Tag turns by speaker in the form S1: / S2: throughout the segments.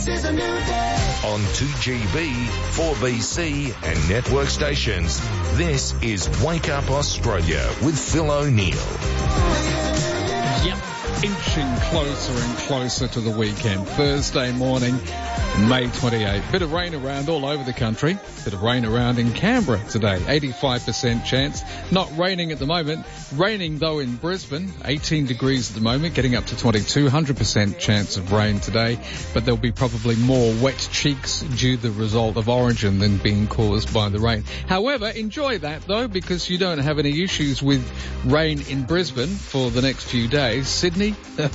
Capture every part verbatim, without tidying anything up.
S1: This is a new day.
S2: On two G B, four B C and network stations, this is Wake Up Australia with Phil O'Neill.
S3: Yep, inching closer and closer to the weekend. Thursday morning, May twenty-eighth. Bit of rain around all over the country. Bit of rain around in Canberra today. eighty-five percent chance. Not raining at the moment. Raining though in Brisbane. eighteen degrees at the moment, getting up to twenty-two. one hundred percent chance of rain today. But there'll be probably more wet cheeks due to the result of origin than being caused by the rain. However, enjoy that though, because you don't have any issues with rain in Brisbane for the next few days. Sydney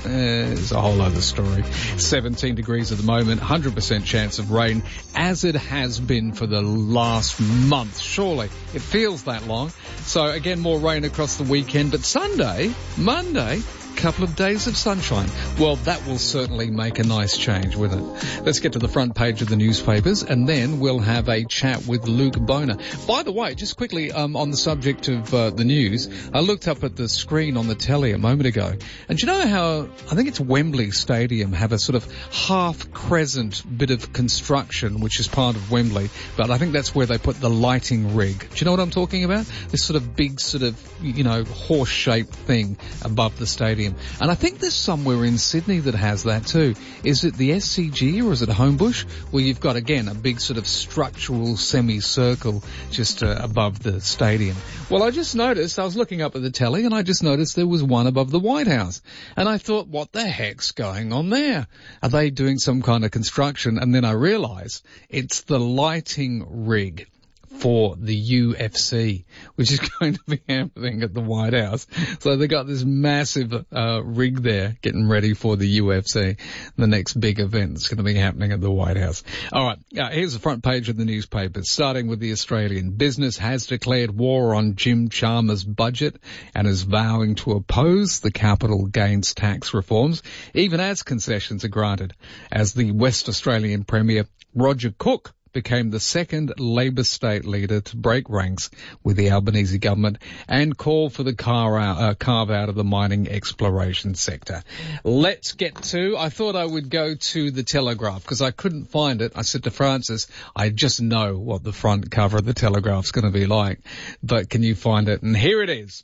S3: is a whole other story. seventeen degrees at the moment. one hundred percent chance of rain, as it has been for the last month. Surely it feels that long. So again, more rain across the weekend, but Sunday, Monday, couple of days of sunshine. Well, that will certainly make a nice change with it. Let's get to the front page of the newspapers, and then we'll have a chat with Luke Boner. By the way, just quickly um, on the subject of uh, the news, I looked up at the screen on the telly a moment ago, and do you know how, I think it's Wembley Stadium, have a sort of half crescent bit of construction, which is part of Wembley, but I think that's where they put the lighting rig. Do you know what I'm talking about? This sort of big sort of, you know, horse-shaped thing above the stadium. And I think there's somewhere in Sydney that has that too. Is it the S C G or is it Homebush, where you've got, again, a big sort of structural semicircle just uh, above the stadium? Well, I just noticed, I was looking up at the telly and I just noticed there was one above the White House. And I thought, what the heck's going on there? Are they doing some kind of construction? And then I realised it's the lighting rig for the U F C, which is going to be happening at the White House. So they got this massive uh, rig there getting ready for the U F C, the next big event that's going to be happening at the White House. All right, uh, here's the front page of the newspapers, starting with the Australian. Business has declared war on Jim Chalmers' budget and is vowing to oppose the capital gains tax reforms, even as concessions are granted, as the West Australian Premier Roger Cook became the second Labor state leader to break ranks with the Albanese government and call for the car out, uh, carve out of the mining exploration sector. Let's get to, I thought I would go to the Telegraph because I couldn't find it. I said to Francis, I just know what the front cover of the Telegraph's going to be like, but can you find it? And here it is.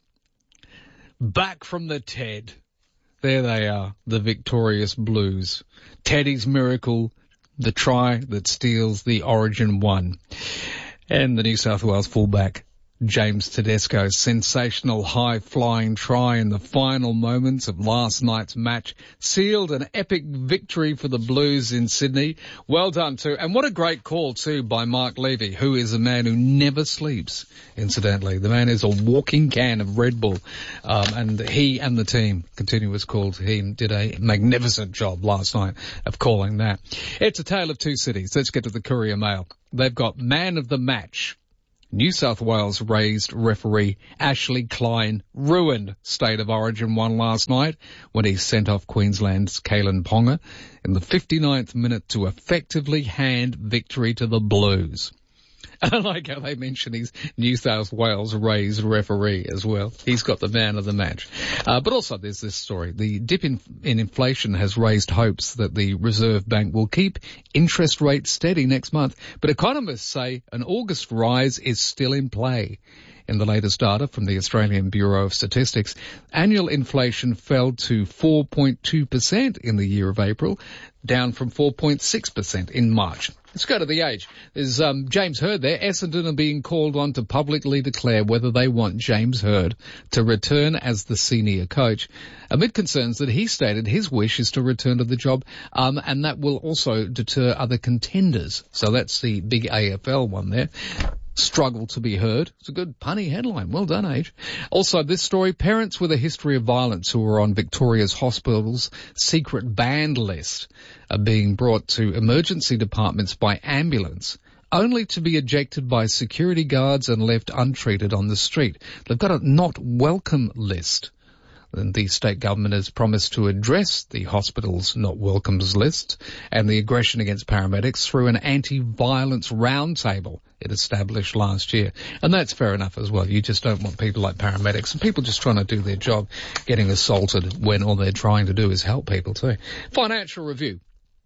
S3: Back from the Ted. There they are, the victorious Blues. Teddy's miracle, the try that steals the Origin one. And the New South Wales fullback, James Tedesco's sensational high-flying try in the final moments of last night's match sealed an epic victory for the Blues in Sydney. Well done too. And what a great call too by Mark Levy, who is a man who never sleeps, incidentally. The man is a walking can of Red Bull. Um, and he and the team, continuous call to him, did a magnificent job last night of calling that. It's a tale of two cities. Let's get to the Courier Mail. They've got man of the match. New South Wales raised referee Ashley Klein ruined State of Origin one last night when he sent off Queensland's Kalen Ponga in the fifty-ninth minute to effectively hand victory to the Blues. I like how they mention he's New South Wales raised referee as well. He's got the man of the match. Uh, but also there's this story. The dip in, in inflation has raised hopes that the Reserve Bank will keep interest rates steady next month. But economists say an August rise is still in play. In the latest data from the Australian Bureau of Statistics, annual inflation fell to four point two percent in the year of April, down from four point six percent in March. Let's go to The Age. There's um, James Hird there. Essendon are being called on to publicly declare whether they want James Hird to return as the senior coach, amid concerns that he stated his wish is to return to the job, um, and that will also deter other contenders. So that's the big A F L one there. Struggle to be heard. It's a good punny headline. Well done, Age. Also, this story, parents with a history of violence who are on Victoria's hospital's secret banned list are being brought to emergency departments by ambulance, only to be ejected by security guards and left untreated on the street. They've got a not welcome list. And the state government has promised to address the hospital's not welcomes list and the aggression against paramedics through an anti-violence roundtable it established last year. And that's fair enough as well. You just don't want people like paramedics and people just trying to do their job getting assaulted when all they're trying to do is help people too. Financial Review.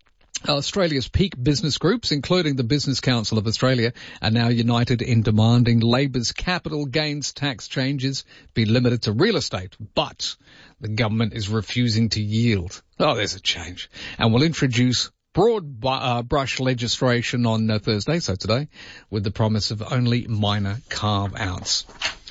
S3: Australia's peak business groups, including the Business Council of Australia, are now united in demanding Labor's capital gains tax changes be limited to real estate, but the government is refusing to yield. Oh, there's a change. And will introduce broad uh, brush legislation on uh, Thursday, so today, with the promise of only minor carve-outs.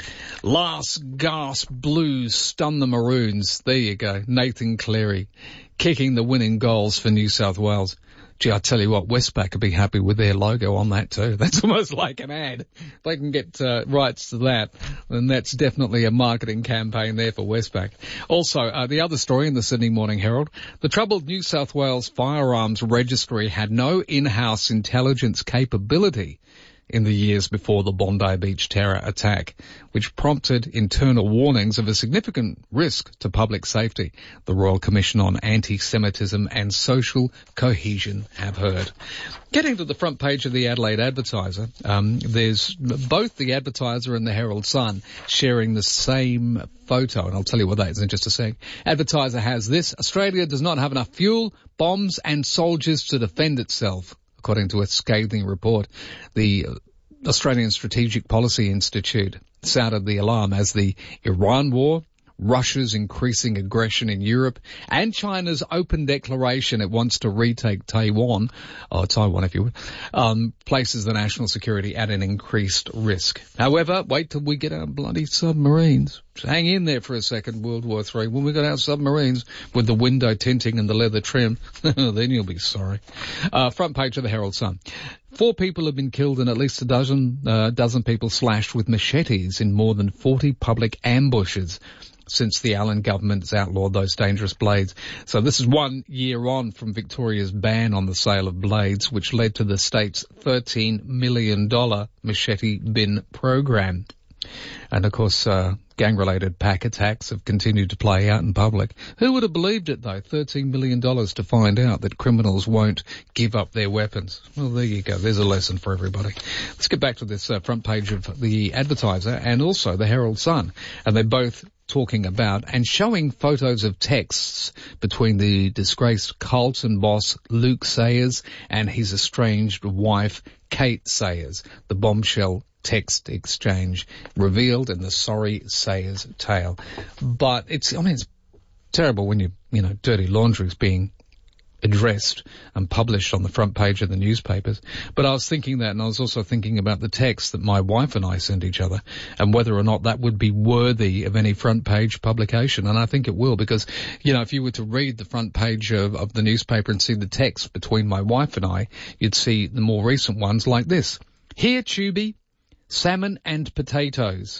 S3: Last gasp Blues stun the Maroons. There you go. Nathan Cleary kicking the winning goals for New South Wales. Gee, I tell you what, Westpac would be happy with their logo on that too. That's almost like an ad. If they can get uh, rights to that, then that's definitely a marketing campaign there for Westpac. Also, uh, the other story in the Sydney Morning Herald, the troubled New South Wales Firearms Registry had no in-house intelligence capability in the years before the Bondi Beach terror attack, which prompted internal warnings of a significant risk to public safety. The Royal Commission on Anti-Semitism and Social Cohesion have heard. Getting to the front page of the Adelaide Advertiser, um, there's both the Advertiser and the Herald Sun sharing the same photo, and I'll tell you what that is in just a sec. Advertiser has this: Australia does not have enough fuel, bombs and soldiers to defend itself, according to a scathing report. The Australian Strategic Policy Institute sounded the alarm as the Iran war, Russia's increasing aggression in Europe, and China's open declaration it wants to retake Taiwan, or Taiwan if you would, um, places the national security at an increased risk. However, wait till we get our bloody submarines. Hang in there for a second, World War Three. When we got our submarines with the window tinting and the leather trim, then you'll be sorry. Uh, front page of the Herald Sun. Four people have been killed and at least a dozen, uh, dozen people slashed with machetes in more than forty public ambushes since the Allen government's outlawed those dangerous blades. So this is one year on from Victoria's ban on the sale of blades, which led to the state's thirteen million dollars machete bin program. And of course, uh, gang-related pack attacks have continued to play out in public. Who would have believed it, though? thirteen million dollars to find out that criminals won't give up their weapons. Well, there you go. There's a lesson for everybody. Let's get back to this uh, front page of the Advertiser and also the Herald Sun. And they're both talking about and showing photos of texts between the disgraced Carlton boss Luke Sayers and his estranged wife Kate Sayers. The bombshell text exchange revealed in the Sorry Sayers tale. But it's, I mean, it's terrible when you, you know, dirty laundry is being addressed and published on the front page of the newspapers. But I was thinking that, and I was also thinking about the text that my wife and I send each other and whether or not that would be worthy of any front page publication. And I think it will, because, you know, if you were to read the front page of, of the newspaper and see the text between my wife and I, you'd see the more recent ones like this. Here, Tubby, salmon and potatoes.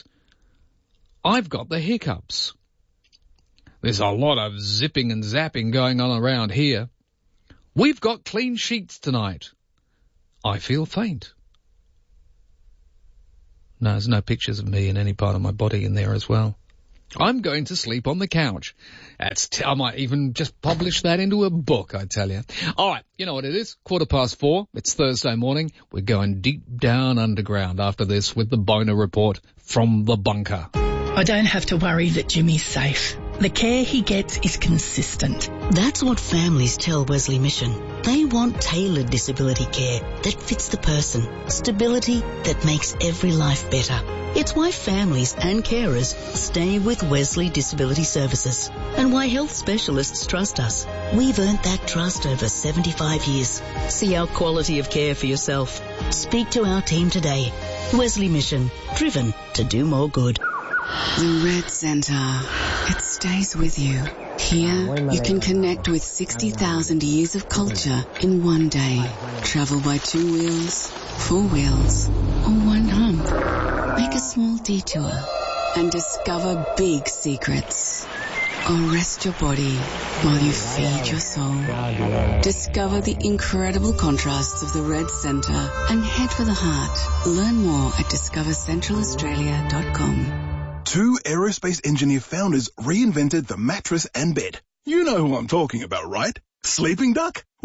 S3: I've got the hiccups. There's a lot of zipping and zapping going on around here. We've got clean sheets tonight. I feel faint. No, there's no pictures of me in any part of my body in there as well. I'm going to sleep on the couch. That's t- I might even just publish that into a book, I tell you. All right, you know what it is? Quarter past four. It's Thursday morning. We're going deep down underground after this with the Boner Report from the bunker.
S1: I don't have to worry that Jimmy's safe. The care he gets is consistent.
S4: That's what families tell Wesley Mission. They want tailored disability care that fits the person. Stability that makes every life better. It's why families and carers stay with Wesley Disability Services and why health specialists trust us. We've earned that trust over seventy-five years. See our quality of care for yourself. Speak to our team today. Wesley Mission, driven to do more good.
S5: The Red Centre. It stays with you. Here, you can connect with sixty thousand years of culture in one day. Travel by two wheels, four wheels, or one hump. Make a small detour and discover big secrets. Or rest your body while you feed your soul. Discover the incredible contrasts of the Red Centre and head for the heart. Learn more at discover central australia dot com.
S6: Two aerospace engineer founders reinvented the mattress and bed. You know who I'm talking about, right? Sleeping Duck?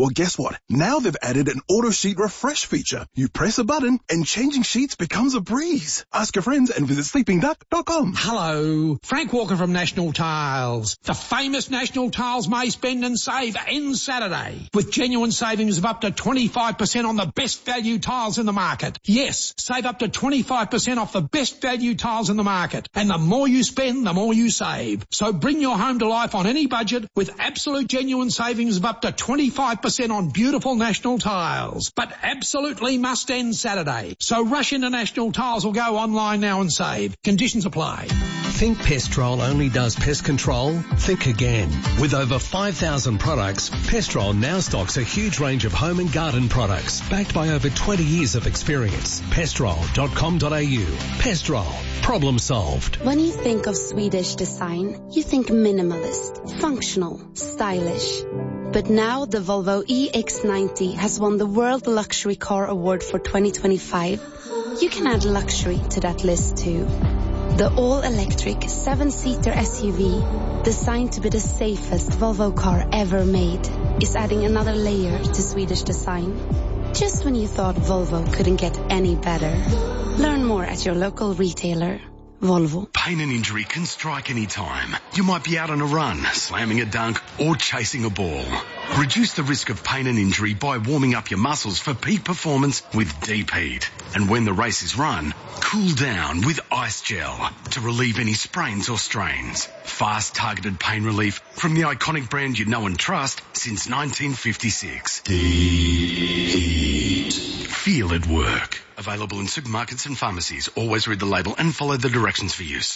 S6: Well, guess what? Now they've added an auto sheet refresh feature. You press a button and changing sheets becomes a breeze. Ask your friends and visit sleeping duck dot com.
S7: Hello, Frank Walker from National Tiles. The famous National Tiles May Spend and Save ends Saturday with genuine savings of up to twenty-five percent on the best value tiles in the market. Yes, save up to twenty-five percent off the best value tiles in the market. And the more you spend, the more you save. So bring your home to life on any budget with absolute genuine savings of up to twenty-five percent on beautiful National Tiles. But absolutely must end Saturday. So rush into National Tiles or go online now and save. Conditions apply.
S8: Think Pestrol only does pest control? Think again. With over five thousand products, Pestrol now stocks a huge range of home and garden products backed by over twenty years of experience. pestrol dot com dot a u. Pestrol. Problem solved.
S9: When you think of Swedish design, you think minimalist, functional, stylish. But now the Volvo E X ninety has won the World Luxury Car Award for twenty twenty-five. You can add luxury to that list too. The all-electric seven-seater S U V, designed to be the safest Volvo car ever made, is adding another layer to Swedish design. Just when you thought Volvo couldn't get any better. Learn more at your local retailer. Volvo.
S10: Pain and injury can strike any time. You might be out on a run, slamming a dunk, or chasing a ball. Reduce the risk of pain and injury by warming up your muscles for peak performance with Deep Heat. And when the race is run, cool down with Ice Gel to relieve any sprains or strains. Fast, targeted pain relief from the iconic brand you know and trust since nineteen fifty-six. Deep Heat. Feel it work. Available in supermarkets and pharmacies. Always read the label and follow the directions for use.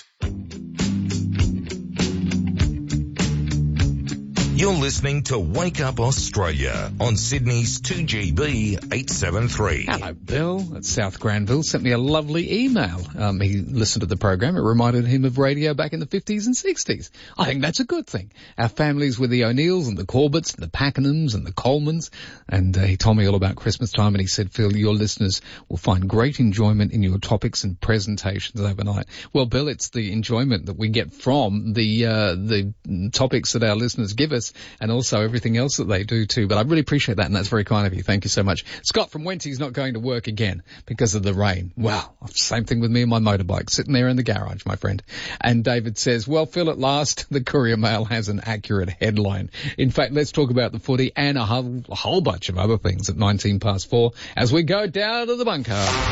S2: You're listening to Wake Up Australia on Sydney's two G B eight seventy-three.
S3: Hello, Bill at South Granville sent me a lovely email. Um, he listened to the program. It reminded him of radio back in the fifties and sixties. I think that's a good thing. Our families were the O'Neills and the Corbetts and the Pakenhams and the Colemans. And uh, he told me all about Christmas time, and he said, Phil, your listeners will find great enjoyment in your topics and presentations overnight. Well, Bill, it's the enjoyment that we get from the uh, the topics that our listeners give us, and also everything else that they do too. But I really appreciate that, and that's very kind of you. Thank you so much. Scott from Wenty's not going to work again because of the rain. Wow. Same thing with me and my motorbike, sitting there in the garage, my friend. And David says, well, Phil, at last the Courier Mail has an accurate headline. In fact, let's talk about the footy and a whole, a whole bunch of other things at nineteen past four as we go down to the bunker.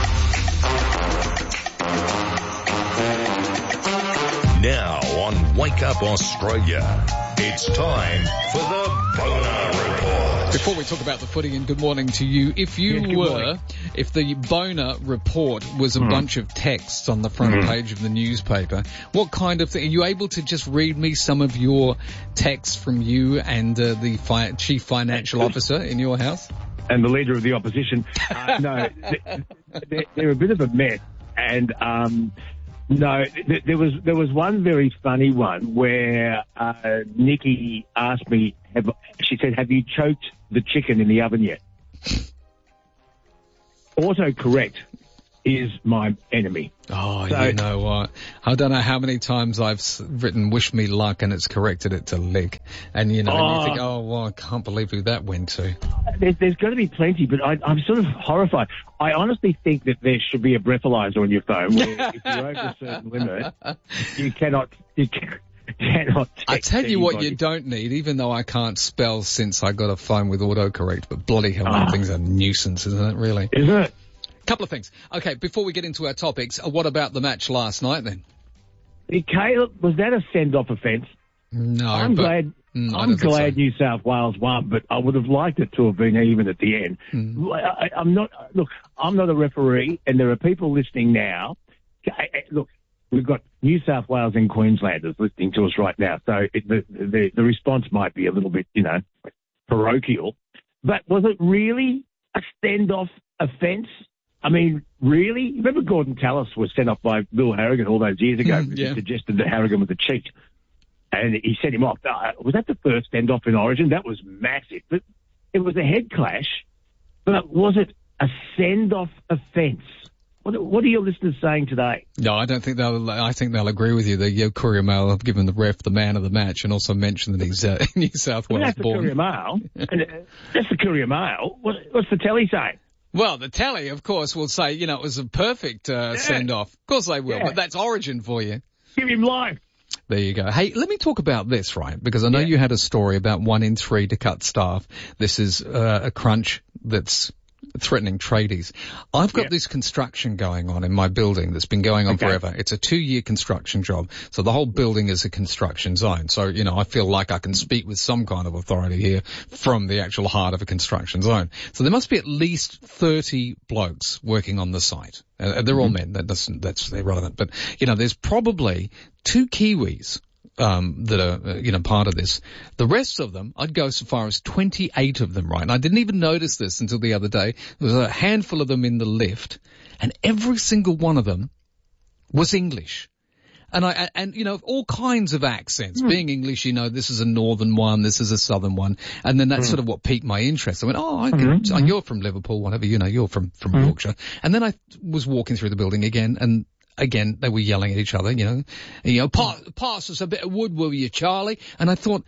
S2: Now on Wake Up Australia, it's time for the Boner Report.
S3: Before we talk about the footy, and good morning to you, if you
S11: yes,
S3: were,
S11: morning.
S3: if the Boner Report was a
S11: mm.
S3: bunch of texts on the front
S11: mm.
S3: page of the newspaper, what kind of thing, are you able to just read me some of your texts from you and uh, the fi- chief financial officer in your house?
S11: And the leader of the opposition. Uh, no, they're, they're a bit of a mess. And, um, no, th- there was there was one very funny one where uh, Nikki asked me, have, she said, have you choked the chicken in the oven yet? Autocorrect is my enemy.
S3: Oh,
S11: so,
S3: you know what? I don't know how many times I've written wish me luck and it's corrected it to lick. And, you know,
S11: oh,
S3: and you think, oh, well, I can't believe who that went to.
S11: There's, there's got to be plenty, but I, I'm sort of horrified. I honestly think that there should be a breathalyzer on your phone where if you're over a certain limit, you cannot... You can, cannot
S3: I tell you
S11: anybody.
S3: what you don't need, even though I can't spell since I got a phone with autocorrect, but bloody hell, that
S11: oh.
S3: thing's a nuisance, isn't it, really?
S11: Isn't it?
S3: Couple of things. Okay, before we get into our topics, uh, what about the match last night then?
S11: Caleb, was that a send-off offence?
S3: No,
S11: I'm
S3: but,
S11: glad.
S3: Mm,
S11: I'm glad
S3: so.
S11: New South Wales won, but I would have liked it to have been even at the end.
S3: Mm.
S11: I, I'm not. Look, I'm not a referee, and there are people listening now. Look, we've got New South Wales and Queenslanders listening to us right now, so it, the, the the response might be a little bit, you know, parochial. But was it really a send-off offence? I mean, really? Remember Gordon Tallis was sent off by Bill Harrigan all those years ago because
S3: yeah.
S11: he suggested that Harrigan was a cheat. And he sent him off. Uh, was that the first send-off in Origin? That was massive. But it was a head clash. But was it a send-off offence? What, what are your listeners saying today?
S3: No, I don't think they'll. I think they'll agree with you. The uh, Courier Mail have given the ref the man of the match, and also mentioned that he's uh, New South Wales
S11: well, that's
S3: born.
S11: The Courier Mail. and, uh, that's the Courier Mail. What, what's the telly saying?
S3: Well, the telly, of course, will say, you know, it was a perfect uh, yeah. send-off. Of course they will, yeah. but that's Origin for you.
S11: Give him life.
S3: There you go. Hey, let me talk about this, right? Because I know yeah. you had a story about one in three to cut staff. This is uh, a crunch that's threatening tradies. I've got yeah. this construction going on in my building that's been going on okay. forever. It's a two-year construction job. So the whole building is a construction zone. So, you know, I feel like I can speak with some kind of authority here from the actual heart of a construction zone. So there must be at least thirty blokes working on the site. Uh, they're all mm-hmm. men. That doesn't, that's irrelevant. But, you know, there's probably two Kiwis Um, that are, uh, you know, part of this. The rest of them, I'd go so far as twenty-eight of them, right? And I didn't even notice this until the other day. There was a handful of them in the lift, and every single one of them was English. And I, and, you know, all kinds of accents. Mm. Being English, you know, this is a northern one, this is a southern one. And then that's mm. sort of what piqued my interest. I went, oh, I get, mm-hmm. oh, you're from Liverpool, whatever, you know, you're from, from mm. Yorkshire. And then I was walking through the building again, and again, they were yelling at each other, you know, you know, pass, pass us a bit of wood, will you, Charlie? And I thought,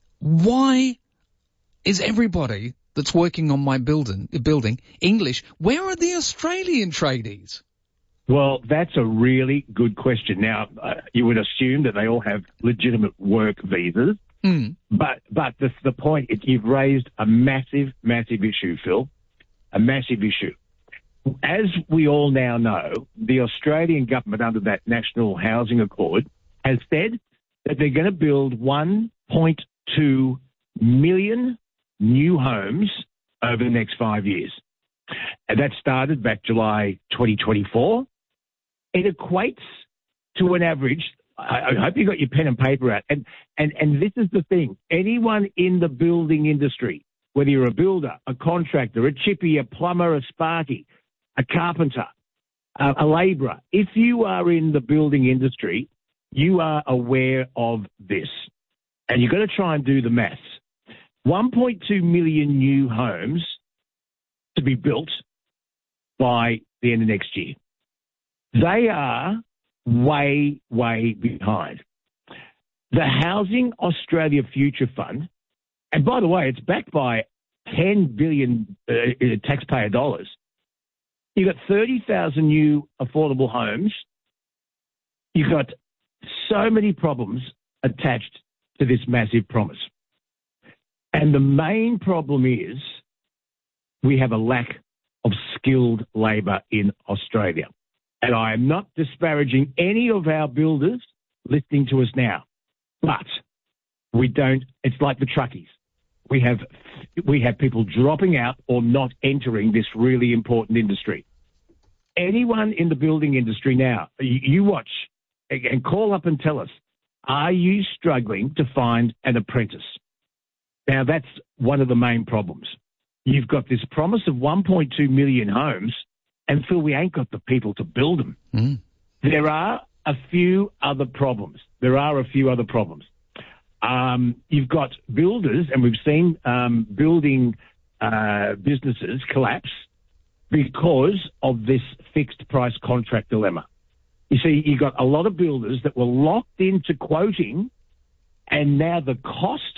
S3: why is everybody that's working on my building, building English? Where are the Australian tradies?
S11: Well, that's a really good question. Now, uh, you would assume that they all have legitimate work visas, mm. but, but the, the point is you've raised a massive, massive issue, Phil, a massive issue. As we all now know, the Australian government under that National Housing Accord has said that they're going to build one point two million new homes over the next five years. And that started back July twenty twenty-four. It equates to an average. I, I hope you got your pen and paper out. And, and, and this is the thing. Anyone in the building industry, whether you're a builder, a contractor, a chippy, a plumber, a sparky, a carpenter, uh, a labourer, if you are in the building industry, you are aware of this. And you've got to try and do the maths. one point two million new homes to be built by the end of next year. They are way, way behind. The Housing Australia Future Fund, and by the way, it's backed by ten billion dollars uh, taxpayer dollars. You've got thirty thousand new affordable homes. You've got so many problems attached to this massive promise. And the main problem is we have a lack of skilled labour in Australia. And I am not disparaging any of our builders listening to us now, but we don't, it's like the truckies. We have, we have people dropping out or not entering this really important industry. Anyone in the building industry now, you, you watch and call up and tell us, are you struggling to find an apprentice? Now, that's one of the main problems. You've got this promise of one point two million homes, and Phil, we ain't got the people to build them. Mm. There are a few other problems. There are a few other problems. Um, you've got builders, and we've seen um, building uh, businesses collapse because of this fixed price contract dilemma. You see, you've got a lot of builders that were locked into quoting, and now the cost